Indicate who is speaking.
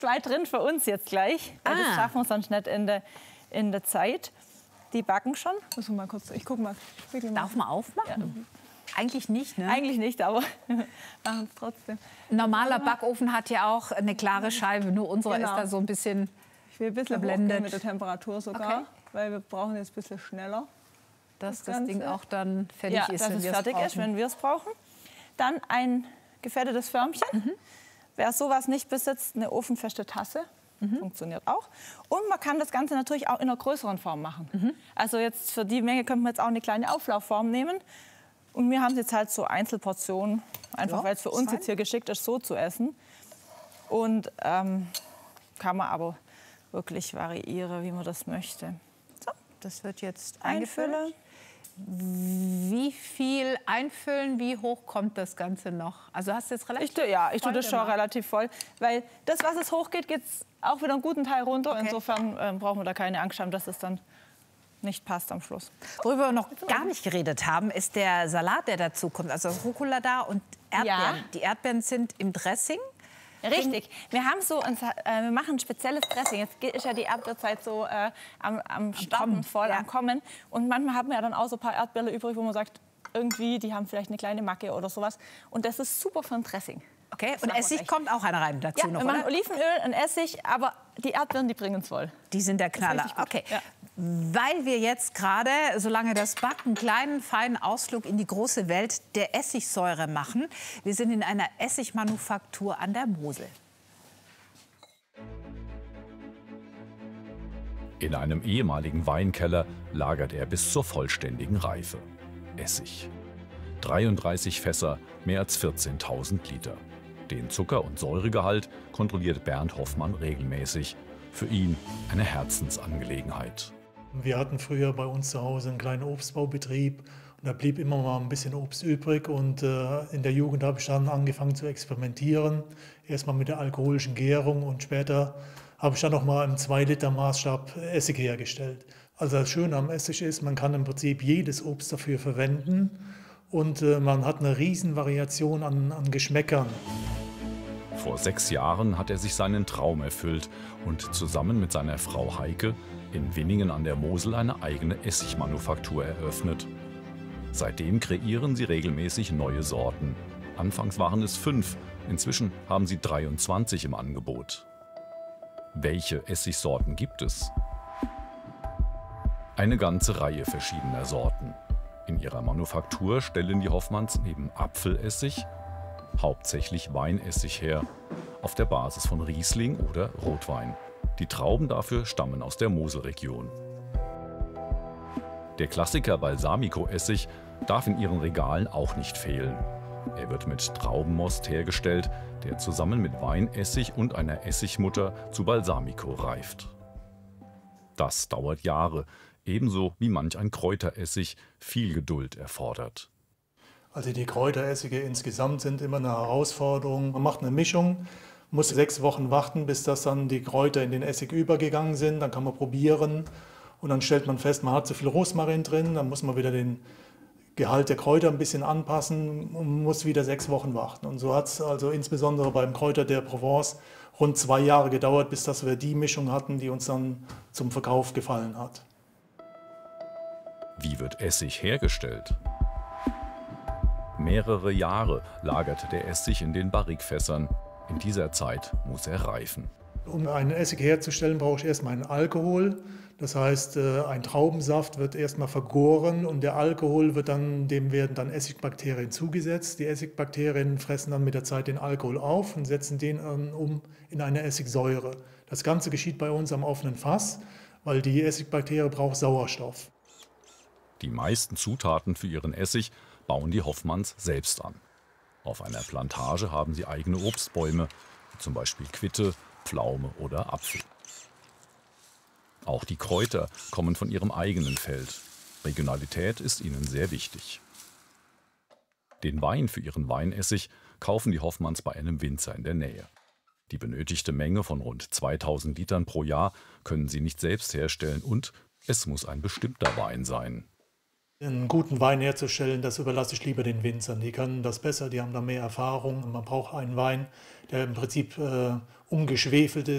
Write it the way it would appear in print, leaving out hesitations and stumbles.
Speaker 1: 2 drin für uns jetzt gleich. Weil das schaffen wir sonst nicht in der Zeit. Die backen schon. Muss mal kurz, ich guck mal.
Speaker 2: Darf man aufmachen? Ja. Eigentlich nicht, ne?
Speaker 1: Eigentlich nicht, aber machen es trotzdem.
Speaker 2: Ein normaler Backofen hat ja auch eine klare Scheibe, nur unsere ist da so ein bisschen
Speaker 1: Ich will ein bisschen hochgehen mit der Temperatur sogar, weil wir brauchen jetzt ein bisschen schneller.
Speaker 2: Dass das Ding auch dann fertig ist,
Speaker 1: wenn wir es fertig ist, wenn wir es brauchen. Dann ein gefettetes Förmchen. Wer sowas nicht besitzt, eine ofenfeste Tasse. Funktioniert auch. Und man kann das Ganze natürlich auch in einer größeren Form machen. Also jetzt für die Menge könnte man jetzt auch eine kleine Auflaufform nehmen. Und wir haben jetzt halt so Einzelportionen, einfach weil es für uns jetzt hier geschickt ist, so zu essen. Und kann man aber wirklich variieren, wie man das möchte. So.
Speaker 2: Das wird jetzt eingefüllt. Wie viel einfüllen, wie hoch kommt das Ganze noch? Also hast du jetzt relativ
Speaker 1: ich tue das schon relativ voll. Weil das, was es hochgeht, geht es auch wieder einen guten Teil runter. Insofern brauchen wir da keine Angst haben, dass es dann nicht passt am Schluss.
Speaker 2: Worüber wir noch gar nicht geredet haben, ist der Salat, der dazu kommt. Also Rucola da und Erdbeeren. Ja. Die Erdbeeren sind im Dressing.
Speaker 1: Richtig. Wir machen ein spezielles Dressing. Jetzt ist ja die Erdbeerzeit so am Starten, am Kommen. Und manchmal haben wir ja dann auch so ein paar Erdbeere übrig, wo man sagt, irgendwie, die haben vielleicht eine kleine Macke oder sowas. Und das ist super für ein Dressing.
Speaker 2: Okay, und Essig kommt auch einer rein dazu noch,
Speaker 1: wir machen Olivenöl und Essig, aber die Erdbeeren, die bringen es voll.
Speaker 2: Die sind der Knaller. Okay. Ja. Weil wir jetzt gerade, solange das backt, einen kleinen, feinen Ausflug in die große Welt der Essigsäure machen. Wir sind in einer Essigmanufaktur an der Mosel.
Speaker 3: In einem ehemaligen Weinkeller lagert er bis zur vollständigen Reife. Essig. 33 Fässer, mehr als 14.000 Liter. Den Zucker- und Säuregehalt kontrolliert Bernd Hoffmann regelmäßig. Für ihn eine Herzensangelegenheit.
Speaker 4: Wir hatten früher bei uns zu Hause einen kleinen Obstbaubetrieb und da blieb immer mal ein bisschen Obst übrig und in der Jugend habe ich dann angefangen zu experimentieren. Erstmal mit der alkoholischen Gärung und später habe ich dann noch mal im 2-Liter-Maßstab Essig hergestellt. Also das Schöne am Essig ist, man kann im Prinzip jedes Obst dafür verwenden und man hat eine riesen Variation an Geschmäckern.
Speaker 3: Vor 6 Jahren hat er sich seinen Traum erfüllt und zusammen mit seiner Frau Heike in Winningen an der Mosel eine eigene Essigmanufaktur eröffnet. Seitdem kreieren sie regelmäßig neue Sorten. Anfangs waren es 5, inzwischen haben sie 23 im Angebot. Welche Essigsorten gibt es? Eine ganze Reihe verschiedener Sorten. In ihrer Manufaktur stellen die Hoffmanns neben Apfelessig hauptsächlich Weinessig her, auf der Basis von Riesling oder Rotwein. Die Trauben dafür stammen aus der Moselregion. Der Klassiker Balsamico-Essig darf in ihren Regalen auch nicht fehlen. Er wird mit Traubenmost hergestellt, der zusammen mit Weinessig und einer Essigmutter zu Balsamico reift. Das dauert Jahre, ebenso wie manch ein Kräuteressig viel Geduld erfordert.
Speaker 4: Also die Kräuteressige insgesamt sind immer eine Herausforderung. Man macht eine Mischung, muss 6 Wochen warten, bis das dann die Kräuter in den Essig übergegangen sind. Dann kann man probieren und dann stellt man fest, man hat zu viel Rosmarin drin. Dann muss man wieder den Gehalt der Kräuter ein bisschen anpassen und muss wieder 6 Wochen warten. Und so hat es also insbesondere beim Kräuter der Provence rund 2 Jahre gedauert, bis dass wir die Mischung hatten, die uns dann zum Verkauf gefallen hat.
Speaker 3: Wie wird Essig hergestellt? Mehrere Jahre lagert der Essig in den Barrikfässern. In dieser Zeit muss er reifen.
Speaker 4: Um einen Essig herzustellen, brauche ich erstmal einen Alkohol. Das heißt, ein Traubensaft wird erstmal vergoren und der Alkohol dem werden dann Essigbakterien zugesetzt. Die Essigbakterien fressen dann mit der Zeit den Alkohol auf und setzen den um in eine Essigsäure. Das Ganze geschieht bei uns am offenen Fass, weil die Essigbakterie braucht Sauerstoff.
Speaker 3: Die meisten Zutaten für ihren Essig bauen die Hoffmanns selbst an. Auf einer Plantage haben sie eigene Obstbäume, wie zum Beispiel Quitte, Pflaume oder Apfel. Auch die Kräuter kommen von ihrem eigenen Feld. Regionalität ist ihnen sehr wichtig. Den Wein für ihren Weinessig kaufen die Hoffmanns bei einem Winzer in der Nähe. Die benötigte Menge von rund 2000 Litern pro Jahr können sie nicht selbst herstellen und es muss ein bestimmter Wein sein.
Speaker 4: Einen guten Wein herzustellen, das überlasse ich lieber den Winzern. Die können das besser, die haben da mehr Erfahrung. Man braucht einen Wein, der im Prinzip ungeschwefelt ist.